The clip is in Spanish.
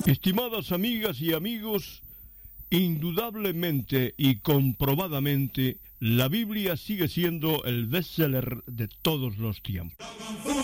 Estimadas amigas y amigos, indudablemente y comprobadamente, la Biblia sigue siendo el bestseller de todos los tiempos.